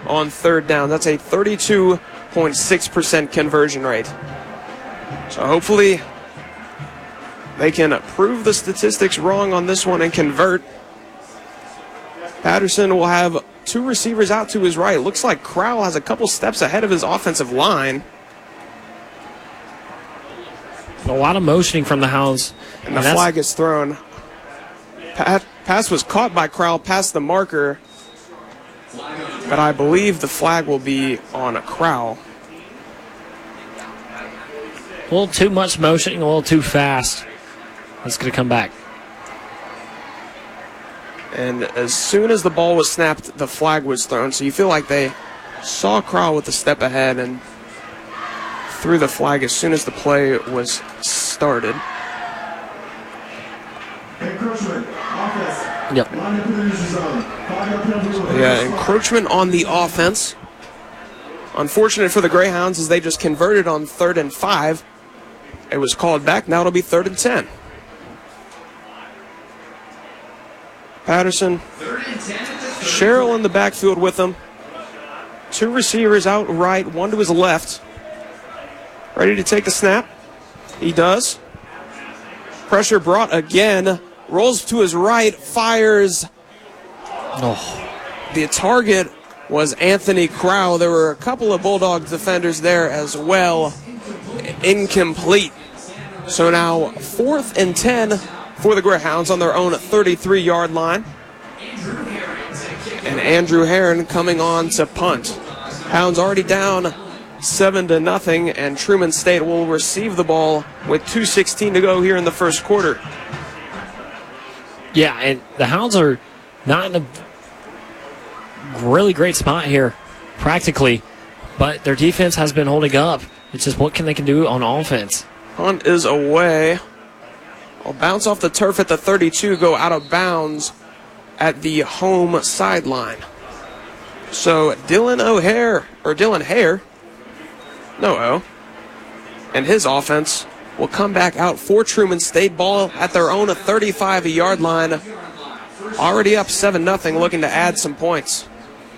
on third down. That's a 32.6% conversion rate. So hopefully they can prove the statistics wrong on this one and convert. Patterson will have two receivers out to his right. Looks like Crowell has a couple steps ahead of his offensive line. A lot of motioning from the Hounds. And the flag is thrown. Pass was caught by Crowell past the marker, but I believe the flag will be on a Crowell. A little too much motioning, a little too fast. That's going to come back. And as soon as the ball was snapped, the flag was thrown. So you feel like they saw Crowell with a step ahead and threw the flag as soon as the play was started. Encroachment, offense. Yep. Yeah, encroachment on the offense. Unfortunate for the Greyhounds as they just converted on 3rd and 5. It was called back. Now it'll be 3rd and 10. Patterson, Sherrill in the backfield with him. Two receivers out right, one to his left. Ready to take the snap. He does. Pressure brought again. Rolls to his right, fires. Oh. The target was Anthony Crowell. There were a couple of Bulldog defenders there as well. Incomplete. So now 4th and 10 for the Greyhounds on their own 33-yard line. And Andrew Heron coming on to punt. Hounds already down 7-0, and Truman State will receive the ball with 2:16 to go here in the first quarter. Yeah, and the Hounds are not in a really great spot here, practically, but their defense has been holding up. It's just what they can do on offense. Punt is away. Will bounce off the turf at the 32, go out of bounds at the home sideline. So Dylan Hare, and his offense will come back out for Truman State. Ball at their own 35-yard line. Already up 7-0, looking to add some points.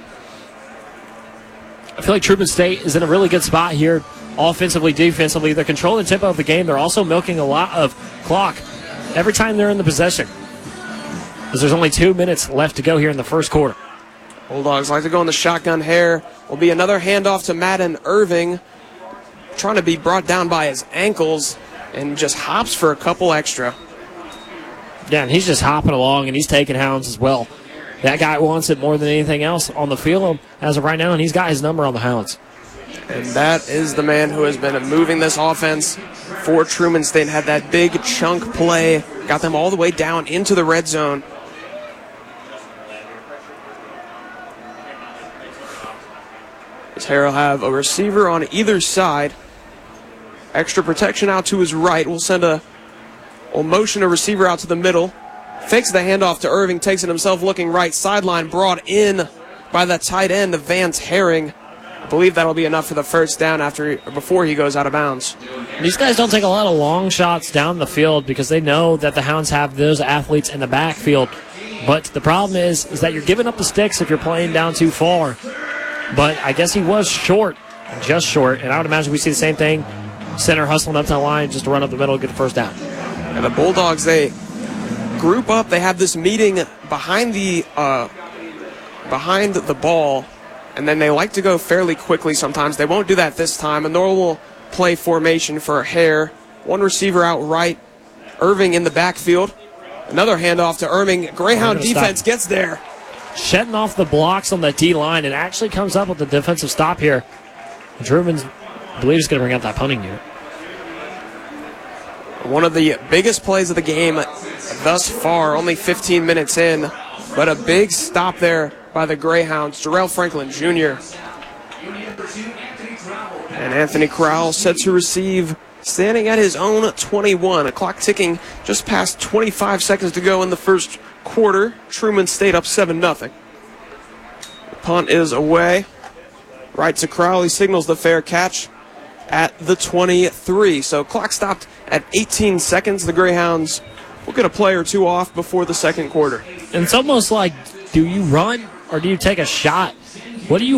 I feel like Truman State is in a really good spot here, offensively, defensively. They're controlling the tempo of the game. They're also milking a lot of clock every time they're in the possession, because there's only 2 minutes left to go here in the first quarter. Bulldogs like to go in the shotgun. Hare will be another handoff to Madden Irving, trying to be brought down by his ankles, and just hops for a couple extra. Yeah, and he's just hopping along, and he's taking Hounds as well. That guy wants it more than anything else on the field as of right now, and he's got his number on the Hounds. And that is the man who has been moving this offense for Truman State. Had that big chunk play, got them all the way down into the red zone. Hare will have a receiver on either side. Extra protection out to his right. We'll motion a receiver out to the middle. Fakes the handoff to Irving, takes it himself, looking right sideline, brought in by the tight end of Vance Herring. I believe that'll be enough for the first down before he goes out of bounds. These guys don't take a lot of long shots down the field because they know that the Hounds have those athletes in the backfield. But the problem is that you're giving up the sticks if you're playing down too far. But I guess he was just short, and I would imagine we see the same thing. Center hustling up to the line just to run up the middle and get the first down. And the Bulldogs, they group up. They have this meeting behind the ball, and then they like to go fairly quickly sometimes. They won't do that this time. A normal play formation for Hare. One receiver out right. Irving in the backfield. Another handoff to Irving. Greyhound defense gets there. Shedding off the blocks on the D-line and actually comes up with the defensive stop here. Truman's, I believe, is going to bring out that punting unit. One of the biggest plays of the game thus far, only 15 minutes in, but a big stop there by the Greyhounds. Jarrell Franklin Jr. And Anthony Crowell set to receive, standing at his own 21. A clock ticking just past 25 seconds to go in the first quarter. Truman State up 7-0. The punt is away. Right to Crowell. He signals the fair catch at the 23. So clock stopped at 18 seconds. The Greyhounds will get a play or two off before the second quarter. And it's almost like, do you run or do you take a shot? What do you